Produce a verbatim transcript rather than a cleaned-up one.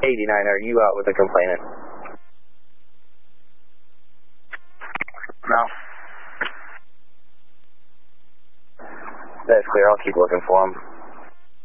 eighty-nine, are you out with the complainant? No. That's clear. I'll keep looking for him.